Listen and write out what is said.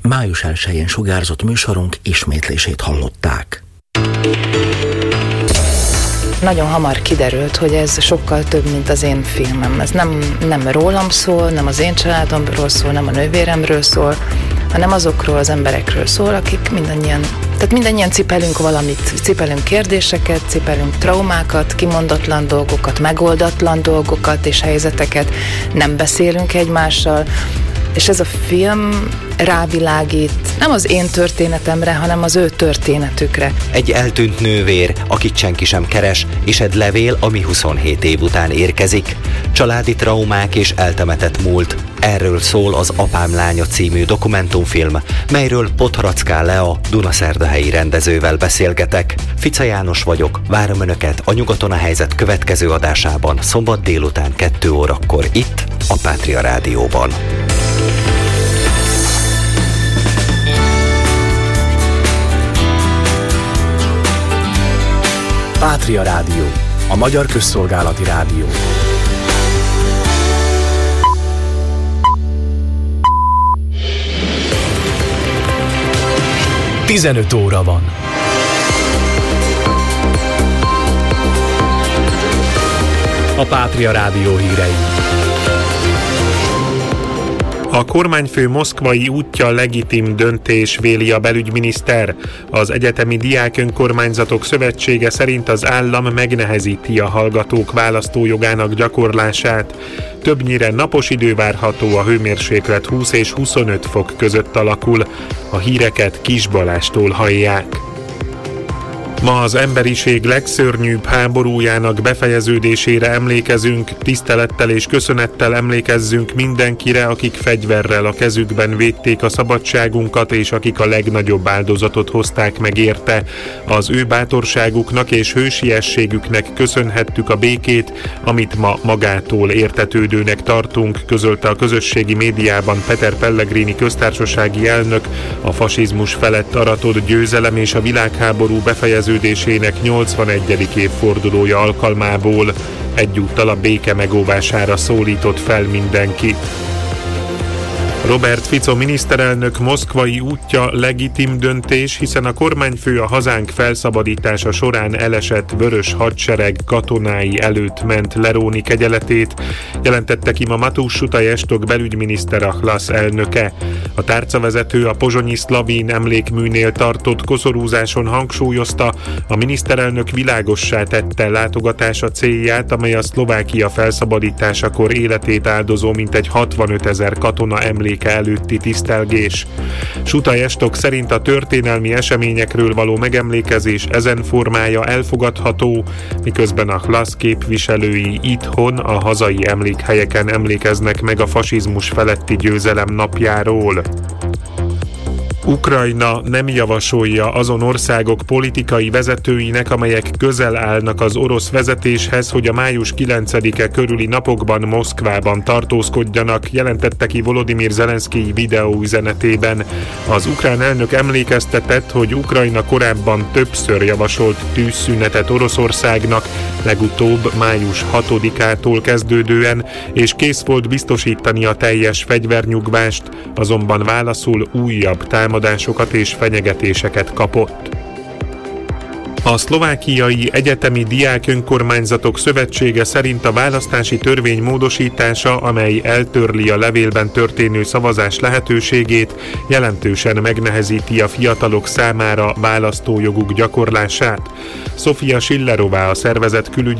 május 1-én sugárzott műsorunk ismétlését hallották. Nagyon hamar kiderült, hogy ez sokkal több, mint az én filmem. Ez nem rólam szól, nem az én családomról szól, nem a nővéremről szól, hanem azokról az emberekről szól, akik mindannyian cipelünk valamit, cipelünk kérdéseket, cipelünk traumákat, kimondatlan dolgokat, megoldatlan dolgokat és helyzeteket, nem beszélünk egymással, és ez a film rávilágít nem az én történetemre, hanem az ő történetükre. Egy eltűnt nővér, akit senki sem keres, és egy levél, ami 27 év után érkezik. Családi traumák és eltemetett múlt. Erről szól az Apám lánya című dokumentumfilm, melyről Potharacká Lea dunaszerdahelyi rendezővel beszélgetek. Fica János vagyok, várom Önöket a Nyugaton a helyzet következő adásában szombat délután 2 órakor itt, a Pátria Rádióban. Pátria Rádió, a magyar közszolgálati rádió. Tizenöt óra van. A Pátria Rádió hírei. A kormányfő moszkvai útja legitim döntés, véli a belügyminiszter. Az Egyetemi Diák Önkormányzatok Szövetsége szerint az állam megnehezíti a hallgatók választójogának gyakorlását. Többnyire napos idő várható, a hőmérséklet 20 és 25 fok között alakul. A híreket Kis Balástól hallják. Ma az emberiség legszörnyűbb háborújának befejeződésére emlékezünk, tisztelettel és köszönettel emlékezzünk mindenkire, akik fegyverrel a kezükben védték a szabadságunkat, és akik a legnagyobb áldozatot hozták meg érte. Az ő bátorságuknak és hősiességüknek köszönhettük a békét, amit ma magától értetődőnek tartunk, közölte a közösségi médiában Peter Pellegrini köztársasági elnök a fasizmus felett aratott győzelem és a világháború befejeződésének 81. évfordulója alkalmából. Egyúttal a béke megóvására szólított fel mindenkit. Robert Fico miniszterelnök moszkvai útja legitim döntés, hiszen a kormányfő a hazánk felszabadítása során elesett vörös hadsereg katonái előtt ment leróni kegyeletét, jelentette ki ma Matús Sutaj Estok belügyminiszter, a HLASZ elnöke. A tárcavezető a pozsonyi Szlavin emlékműnél tartott koszorúzáson hangsúlyozta, a miniszterelnök világossá tette látogatása célját, amely a Szlovákia felszabadításakor életét áldozó mintegy 65 000 katona emléke előtti tisztelgés. Sutaj Estok szerint a történelmi eseményekről való megemlékezés ezen formája elfogadható, miközben a HLASZ képviselői itthon a hazai emlékhelyeken emlékeznek meg a fasizmus feletti győzelem napjáról. Ukrajna nem javasolja azon országok politikai vezetőinek, amelyek közel állnak az orosz vezetéshez, hogy a május 9-e körüli napokban Moszkvában tartózkodjanak, jelentette ki Volodymyr Zelenszkij videóüzenetében. Az ukrán elnök emlékeztetett, hogy Ukrajna korábban többször javasolt tűzszünetet Oroszországnak, legutóbb május 6-ától kezdődően, és kész volt biztosítani a teljes fegyvernyugvást, azonban válaszul újabb támadásokat és fenyegetéseket kapott. A Szlovákiai Egyetemi Diák Önkormányzatok Szövetsége szerint a választási törvény módosítása, amely eltörli a levélben történő szavazás lehetőségét, jelentősen megnehezíti a fiatalok számára választójoguk gyakorlását. Sofia Schillerová, a szervezet külügyi